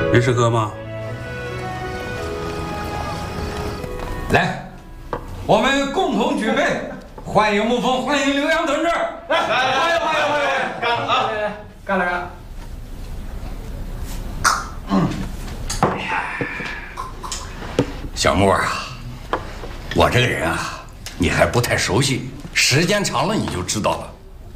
人是哥吗？ 来，我们共同举杯，欢迎沐风，欢迎刘洋同志！来，欢迎！干啊！来，干了干！小莫啊，我这个人啊，你还不太熟悉，时间长了你就知道了。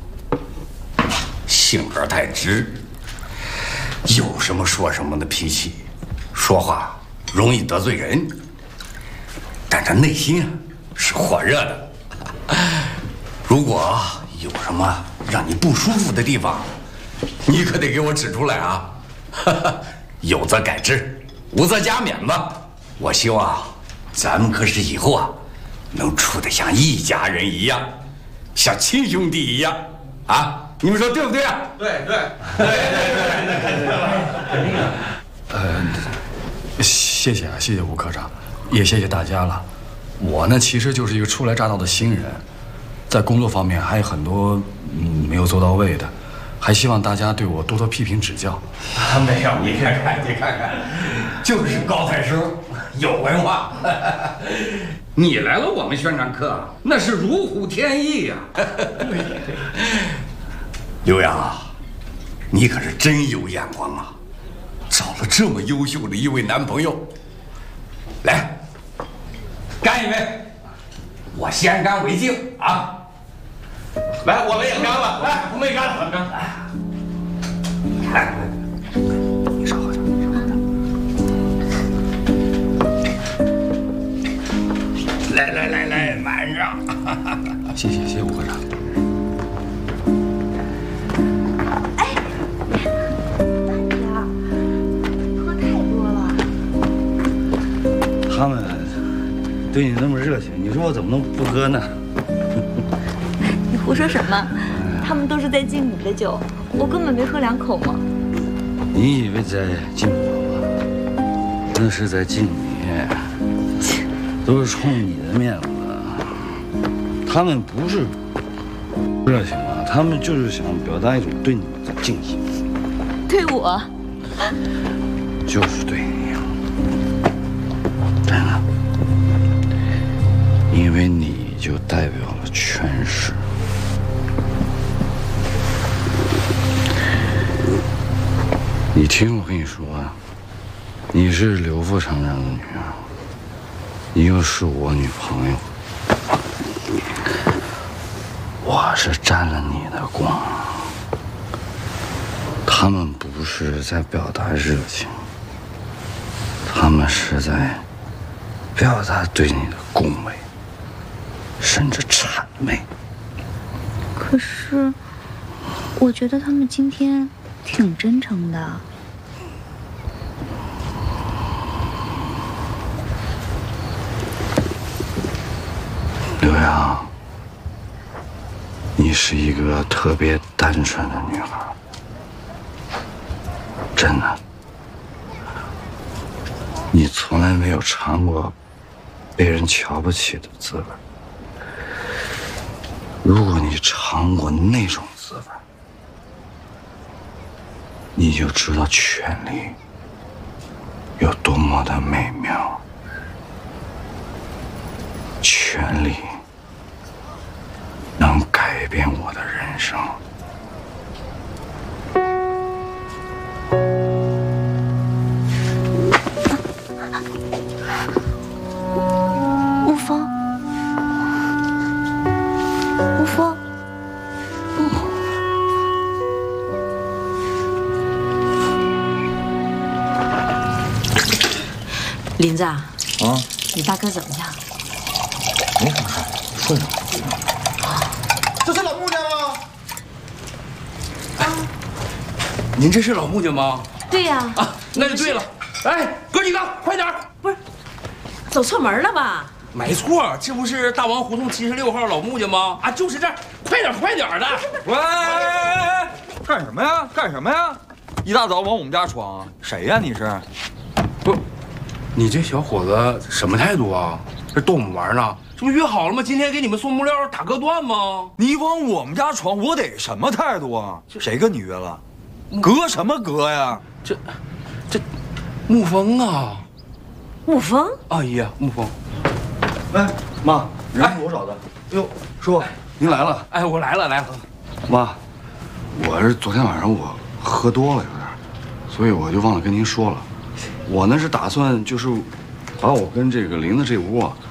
性格太直，有什么说什么的脾气，说话容易得罪人，但这内心啊是火热的。如果有什么让你不舒服的地方，你可得给我指出来啊！有则改之，无则加勉吧。我希望咱们可是以后啊，能处得像一家人一样，像亲兄弟一样啊！你们说对不对啊？ 对， 那肯定了，肯定了。 谢谢啊，谢谢吴科长，也谢谢大家了。我呢，其实就是一个初来乍到的新人，在工作方面还有很多没有做到位的，还希望大家对我多多批评指教。 没有，你看看，就是高材生，有文化。你来了，我们宣传课那是如虎添翼呀。刘洋啊，你可是真有眼光啊，找了这么优秀的一位男朋友。来，干一杯，我先干为敬啊！ 来，我们也干了，来，我们也干了，干。 你稍喝点， 来，满上。 谢谢吴科长。 他们对你那么热情，你说我怎么能不喝呢？ 你胡说什么？他们都是在敬你的酒，我根本没喝2口嘛。 你以为在敬我吗？那是在敬你，都是冲你的面子。他们不是热情啊，他们就是想表达一种对你的敬意。 对我？ 就是对你。真的，因为你就代表了全市。你听我跟你说啊，你是刘副厂长的女儿，你又是我女朋友，我是沾了你的光。他们不是在表达热情，他们是在表达对你的恭维，甚至谄媚。 可是，我觉得他们今天挺真诚的。 刘洋，你是一个特别单纯的女孩，真的。你从来没有尝过被人瞧不起的滋味。如果你尝过那种滋味，你就知道权力有多么的美妙。权力能改变我的人生。 沐风，沐风， 林子啊， 你大哥怎么样？ 没什么事，顺手。 这是老穆家吗？ 您这是老穆家吗？ 对呀。 啊，那就对了。哎，哥几个，快点！ 不是，走错门了吧？ 没错，这不是大王胡同76号老穆家吗？啊，就是这儿，快点的！ 喂，干什么呀？干什么呀？一大早往我们家闯，谁呀？你是？ 不，你这小伙子什么态度啊？这逗我们玩呢？这不约好了吗？今天给你们送木料打歌段吗？ 你往我们家闯，我得什么态度啊？谁跟你约了？革什么革呀？ 沐风啊！ 沐风？ 阿姨，沐风。 哎，妈，人是我找的。哎呦，叔，您来了。 哎，我来了。 妈，我是昨天晚上我喝多了有点，所以我就忘了跟您说了。我呢是打算就是把我跟这个林子这屋啊